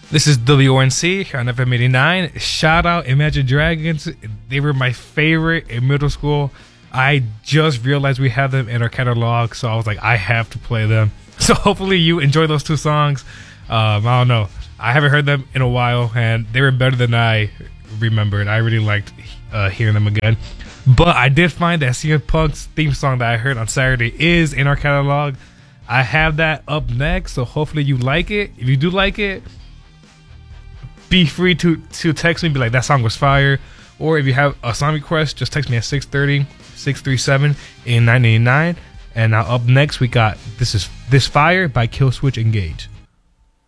This is WNC on FM 89. Shout out Imagine Dragons. They were my favorite in middle school. I just realized we had them in our catalog, so I was like, I have to play them. So hopefully you enjoy those two songs. I don't know. I haven't heard them in a while, and they were better than I remembered. I really liked hearing them again. But I did find that CM Punk's theme song that I heard on Saturday is in our catalog. I have that up next, so hopefully you like it. If you do like it, be free to text me and be like, that song was fire. Or if you have a song request, just text me at 630-637-989. And now up next, we got This Fire by Killswitch Engage.